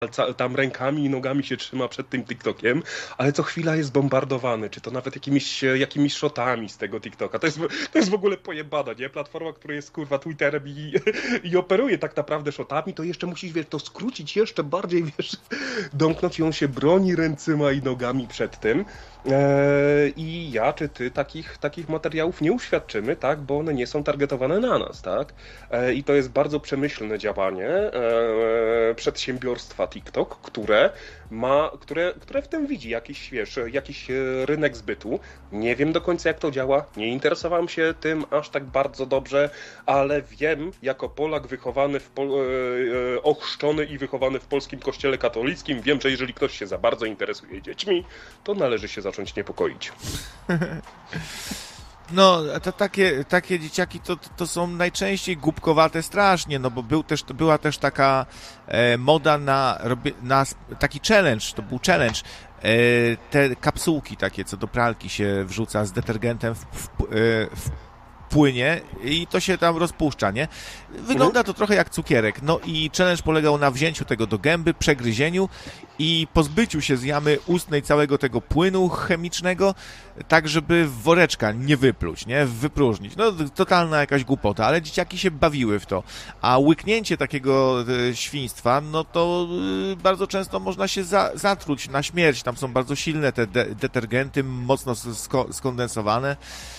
tam rękami i nogami się trzyma przed tym TikTokiem, ale co chwila jest bombardowany, czy to nawet jakimiś shotami z tego TikToka. To jest w ogóle pojebana, nie? Platforma, która jest kurwa Twitterem i operuje tak naprawdę shotami, to jeszcze musisz, wiesz, to skrócić jeszcze bardziej, wiesz, domknąć i on się broni ręcyma i nogami przed tym. I ja czy ty takich materiałów nie uświadczymy, tak, bo one nie są targetowane na nas, tak? I to jest bardzo przemyślne działanie przedsiębiorstwa TikTok, które w tym widzi jakiś rynek zbytu. Nie wiem do końca jak to działa, nie interesowałem się tym aż tak bardzo dobrze, ale wiem, jako Polak wychowany, ochrzczony i wychowany w polskim kościele katolickim, wiem, że jeżeli ktoś się za bardzo interesuje dziećmi, to należy się zacząć niepokoić. No, to takie dzieciaki to są najczęściej głupkowate strasznie, no bo była też taka moda na taki challenge, to był challenge, te kapsułki takie, co do pralki się wrzuca z detergentem w płynie i to się tam rozpuszcza, nie? Wygląda to trochę jak cukierek. No i challenge polegał na wzięciu tego do gęby, przegryzieniu i pozbyciu się z jamy ustnej całego tego płynu chemicznego, tak żeby woreczka nie wypluć, nie? Wypróżnić. No totalna jakaś głupota, ale dzieciaki się bawiły w to. A łyknięcie takiego świństwa, no to bardzo często można się zatruć na śmierć. Tam są bardzo silne te detergenty, mocno skondensowane.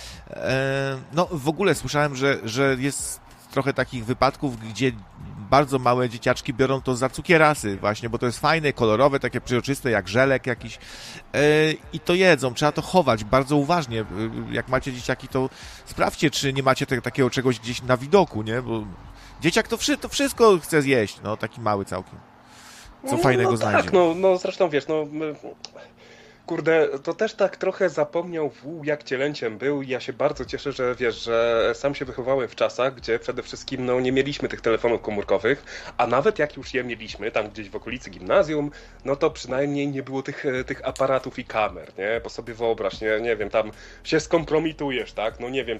No w ogóle słyszałem, że jest trochę takich wypadków, gdzie bardzo małe dzieciaczki biorą to za cukierasy właśnie, bo to jest fajne, kolorowe, takie przejrzyste, jak żelek jakiś i to jedzą. Trzeba to chować bardzo uważnie. Jak macie dzieciaki, to sprawdźcie, czy nie macie takiego czegoś gdzieś na widoku, nie? Bo dzieciak to wszystko chce zjeść, no taki mały całkiem. Co fajnego znajdzie. Tak, no zresztą wiesz, kurde, to też tak trochę zapomniał jak cielęciem był i ja się bardzo cieszę, że wiesz, że sam się wychowałem w czasach, gdzie przede wszystkim nie mieliśmy tych telefonów komórkowych, a nawet jak już je mieliśmy, tam gdzieś w okolicy gimnazjum, no to przynajmniej nie było tych aparatów i kamer, nie? Bo sobie wyobraź, nie wiem, tam się skompromitujesz, tak? No nie wiem,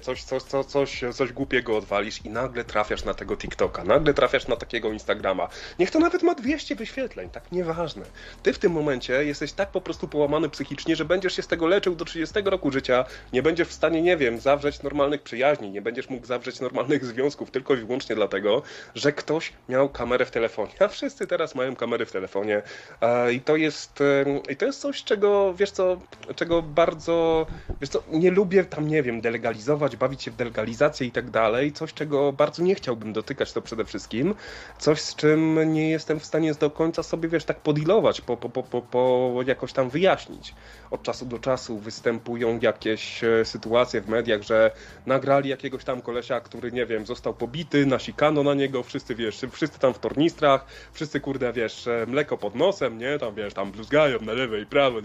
coś głupiego odwalisz i nagle trafiasz na tego TikToka, nagle trafiasz na takiego Instagrama. Niech to nawet ma 200 wyświetleń, tak? Nieważne. Ty w tym momencie jesteś tak po prostu połamany psychicznie, że będziesz się z tego leczył do 30 roku życia, nie będziesz w stanie, nie wiem, zawrzeć normalnych przyjaźni, nie będziesz mógł zawrzeć normalnych związków, tylko i wyłącznie dlatego, że ktoś miał kamerę w telefonie, a wszyscy teraz mają kamery w telefonie i to jest coś, czego bardzo, nie lubię tam, nie wiem, delegalizować, bawić się w delegalizację i tak dalej, coś, czego bardzo nie chciałbym dotykać, to przede wszystkim, coś, z czym nie jestem w stanie do końca sobie, tak podilować, jakoś tam wyjaśnić. Od czasu do czasu występują jakieś sytuacje w mediach, że nagrali jakiegoś tam kolesia, który, nie wiem, został pobity, nasikano na niego, wszyscy tam w tornistrach, wszyscy, kurde, mleko pod nosem, nie, tam bluzgają na lewo i prawo,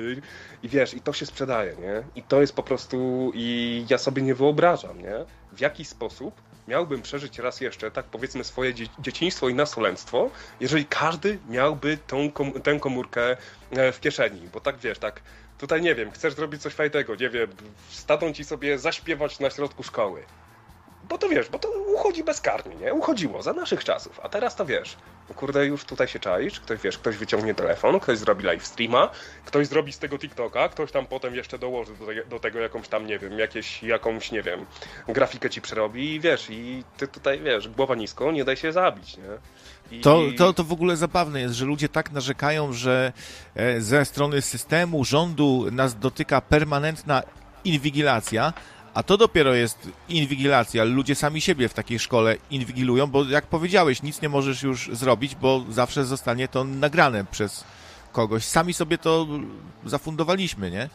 i i to się sprzedaje, nie, i to jest po prostu, i ja sobie nie wyobrażam, nie, w jaki sposób miałbym przeżyć raz jeszcze, tak powiedzmy, swoje dzieciństwo i nastolenstwo, jeżeli każdy miałby tę komórkę w kieszeni, bo tak tak, tutaj nie wiem, chcesz zrobić coś fajnego, nie wiem, staną ci sobie zaśpiewać na środku szkoły. Bo to uchodzi bezkarnie, nie? Uchodziło za naszych czasów, a teraz to kurde, już tutaj się czaisz, ktoś wyciągnie telefon, ktoś zrobi live streama, ktoś zrobi z tego TikToka, ktoś tam potem jeszcze dołoży do tego jakąś tam, nie wiem, jakąś, nie wiem, grafikę ci przerobi i i ty tutaj, głowa nisko, nie daj się zabić, nie? To w ogóle zabawne jest, że ludzie tak narzekają, że ze strony systemu, rządu nas dotyka permanentna inwigilacja, a to dopiero jest inwigilacja. Ludzie sami siebie w takiej szkole inwigilują, bo jak powiedziałeś, nic nie możesz już zrobić, bo zawsze zostanie to nagrane przez kogoś. Sami sobie to zafundowaliśmy, nie?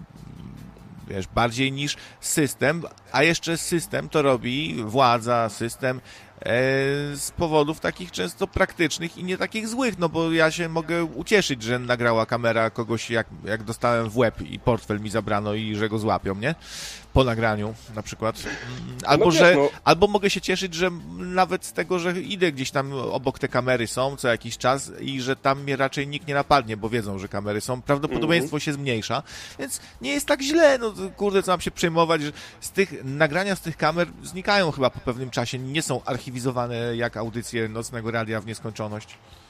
Bardziej niż system, a jeszcze system to robi władza, system z powodów takich często praktycznych i nie takich złych, no bo ja się mogę ucieszyć, że nagrała kamera kogoś, jak dostałem w łeb i portfel mi zabrano i że go złapią, nie? Po nagraniu na przykład. Albo mogę się cieszyć, że nawet z tego, że idę gdzieś tam obok te kamery są co jakiś czas i że tam mnie raczej nikt nie napadnie, bo wiedzą, że kamery są. Prawdopodobieństwo się zmniejsza, więc nie jest tak źle. No kurde, co mam się przejmować, że nagrania z tych kamer znikają chyba po pewnym czasie, nie są archiwizowane jak audycje Nocnego Radia w nieskończoność.